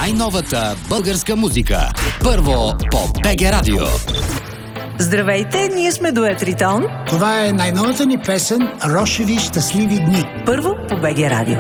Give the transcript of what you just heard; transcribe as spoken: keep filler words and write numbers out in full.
най-новата българска музика. Първо по БГ Радио. Здравейте, ние сме дует Ритон. Това е най-новата ни песен "Рошеви щастливи дни". Първо по БГ Радио.